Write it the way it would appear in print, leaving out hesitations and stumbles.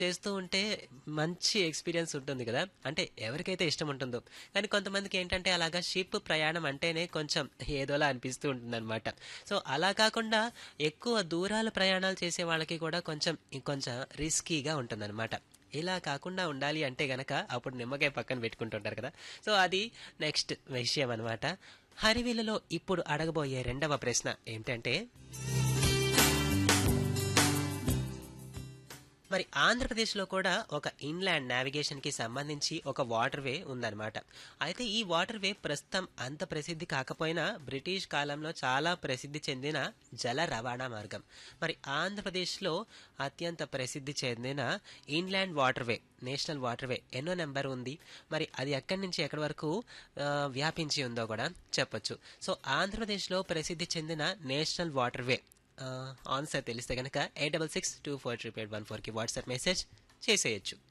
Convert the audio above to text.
చేస్తూ ఉంటే మంచి ఎక్స్‌పీరియన్స్ ఉంటుంది గదా! అంటే ఎవరికైతే ఇష్టం ఉంటుందో. కానీ కొంతమందికి ఏంటంటే అలాగా షిప్ ప్రయాణం అంటేనే కొంచెం ఏదోలా అనిపిస్తూ ఉంటుందనమాట. సో, అలా కాకుండా ఎక్కువ దూరాల ప్రయాణాలు చేసే వాళ్ళకి కూడా కొంచెం ఇంకొంచెం రిస్కీగా ఉంటుందనమాట. ఇలా కాకుండా ఉండాలి అంటే గనక అప్పుడు నిమ్మకాయ పక్కన పెట్టుకుంటుంటారు కదా! సో, అది నెక్స్ట్ విషయం అనమాట. హరివిల్లులో ఇప్పుడు అడగబోయే రెండవ ప్రశ్న ఏంటంటే మరి ఆంధ్రప్రదేశ్లో కూడా ఒక ఇన్లాండ్ నావిగేషన్కి సంబంధించి ఒక వాటర్ వే ఉందన్నమాట. అయితే ఈ వాటర్ వే ప్రస్తుతం అంత ప్రసిద్ధి కాకపోయినా బ్రిటిష్ కాలంలో చాలా ప్రసిద్ధి చెందిన జల రవాణా మార్గం. మరి ఆంధ్రప్రదేశ్లో అత్యంత ప్రసిద్ధి చెందిన ఇన్లాండ్ వాటర్ వే నేషనల్ వాటర్ వే ఎన్నో నెంబర్ ఉంది, మరి అది ఎక్కడి నుంచి ఎక్కడి వరకు వ్యాపించి ఉందో కూడా చెప్పొచ్చు. సో ఆంధ్రప్రదేశ్లో ప్రసిద్ధి చెందిన నేషనల్ వాటర్ వే ఆన్సర్ తెలిస్తే కనుక 8662438114కి వాట్సాప్ మెసేజ్ చేసేయచ్చు.